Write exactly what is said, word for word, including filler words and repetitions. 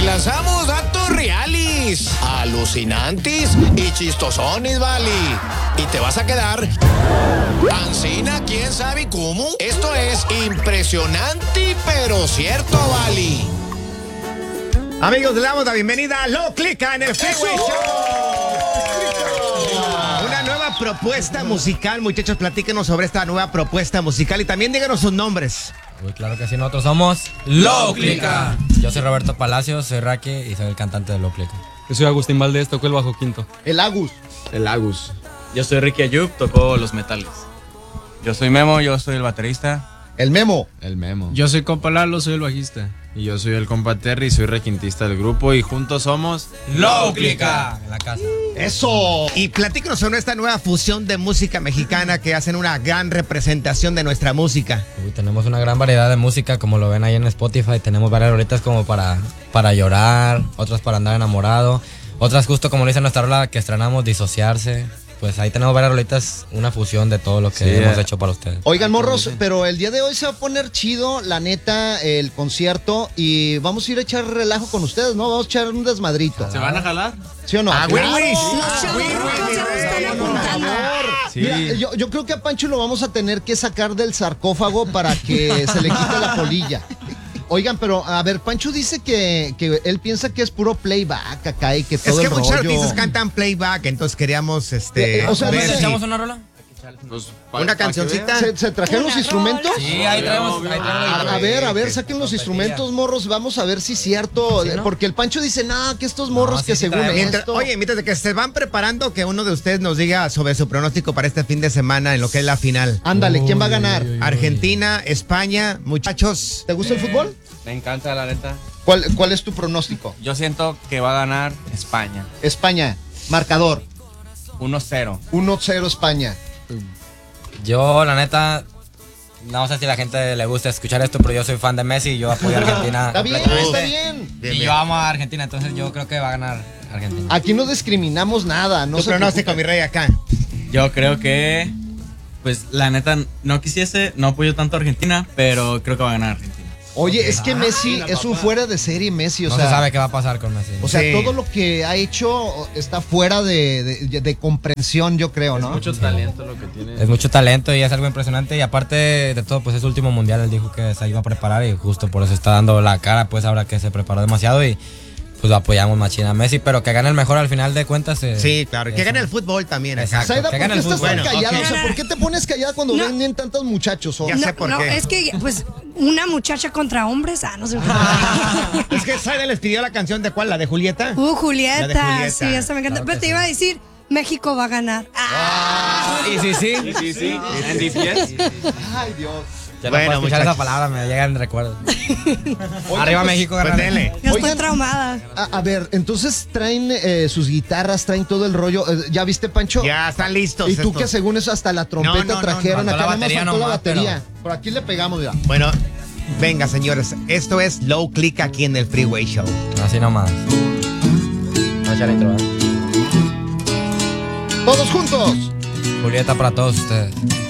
lanzamos datos reales, alucinantes y chistosones, vale. Y te vas a quedar ancina, quién sabe cómo. Esto es impresionante, pero cierto, vale. Amigos, le damos la bienvenida a Lo Clica en el Freeway Show. Una nueva propuesta musical, muchachos, platíquenos sobre esta nueva propuesta musical y también díganos sus nombres. Uy, claro que sí, nosotros somos Lo Clica. Yo soy Roberto Palacios, soy Raki y soy el cantante de Lo Clica. Yo soy Agustín Valdés, toco el bajo quinto. El Agus. El Agus. Yo soy Ricky Ayub, tocó los metales. Yo soy Memo, yo soy el baterista. El Memo. El Memo. Yo soy compa Lalo, soy el bajista. Y yo soy el compa Terry, soy requintista del grupo y juntos somos Lo Clica en la casa. ¡Eso! Y platíquenos sobre esta nueva fusión de música mexicana que hacen una gran representación de nuestra música. Uy, tenemos una gran variedad de música, como lo ven ahí en Spotify. Tenemos varias rolitas como para, para llorar, otras para andar enamorado, otras justo como lo dice nuestra rola que estrenamos, Disociarse. Pues ahí tenemos varias rolitas, una fusión de todo lo que Sí, hemos eh. hecho para ustedes. Oigan, morros, pero el día de hoy se va a poner chido, la neta, el concierto. Y vamos a ir a echar relajo con ustedes, ¿no? Vamos a echar un desmadrito. ¿Se van a jalar? ¿Sí o no? ¡Ah, güey, güey! Sí. Mira, yo, yo creo que a Pancho lo vamos a tener que sacar del sarcófago para que se le quite la polilla. Oigan, pero a ver, Pancho dice que, que él piensa que es puro playback acá y que todo Es que el muchos rollo. artistas cantan playback, entonces queríamos este. Eh, o sea, ver ¿nos si- ¿Echamos una rola? una cancioncita. ¿Se, se trajeron los instrumentos? Sí, ahí traemos. Ahí traemos A, a ver, a ver, que saquen los trompetilla. instrumentos, morros, vamos a ver si es cierto. ¿Sí, no? Porque el Pancho dice, no, que estos morros No, que sí, sí según traemos. Mientras- esto... oye, mientras que se van preparando, que uno de ustedes nos diga sobre su pronóstico para este fin de semana en lo que es la final. Ándale, ¿quién va a ganar? Argentina, España, muchachos. ¿Te gusta el fútbol? Me encanta, la neta. ¿Cuál, cuál es tu pronóstico? Yo siento que va a ganar España. España, marcador, uno cero. uno cero España. Yo, la neta, no sé si a la gente le gusta escuchar esto, pero yo soy fan de Messi y yo apoyo a Argentina. Está bien, completamente. está bien. Bien, Y bien. yo amo a Argentina, entonces yo creo que va a ganar Argentina. Aquí no discriminamos nada, no Tu se pronóstico, mi preocupen. rey, acá. Yo creo que, pues la neta, no quisiese, no apoyo tanto a Argentina, pero creo que va a ganar Argentina. Oye, es que Messi es un fuera de serie, Messi, o No sea... se sabe qué va a pasar con Messi. O sea, Sí. todo lo que ha hecho está fuera de, de, de comprensión, yo creo, ¿no? Mucho talento lo que tiene. Es mucho talento y es algo impresionante y aparte de todo, pues es su último mundial, él dijo que se iba a preparar y justo por eso está dando la cara, pues ahora que se preparó demasiado y pues lo apoyamos machina a Messi, pero que gane el mejor al final de cuentas. eh, Sí, claro. Que eso. gane el fútbol también. Exacto. Exacto. Saida, que ¿por gane qué el estás fútbol. tan Bueno, callada? ok. O sea, ¿por qué te pones callada cuando No. vienen tantos muchachos? oh? Ya sé por no, qué. es que, pues, una muchacha contra hombres, ah, no sé. Es que Saida les pidió la canción de cuál, la de Julieta. Uh, Julieta, La de Julieta. sí, esa me encanta. Claro Pero que te sí. iba a decir, México va a ganar. Ah, Y sí, sí. Sí, sí, en D P S. Ay, Dios. Ya Bueno, no puedo escuchar muchachos. esa palabra, me llegan recuerdos. Oigan, Arriba pues, México, Pues ganando. denle. ya estoy Oigan. traumada. A, a ver, entonces traen eh, sus guitarras, traen todo el rollo. Eh, ¿Ya viste, Pancho? Ya están listos. Y tú estos. que según eso hasta la trompeta No, no, no, trajeron, no, acá faltó la nada más batería faltó la nomás, batería. Por aquí le pegamos, mira. Bueno, venga, señores. Esto es Low Click aquí en el Freeway Show. Así nomás. Vamos a echar la intro, ¿eh? Todos juntos. Julieta para todos ustedes.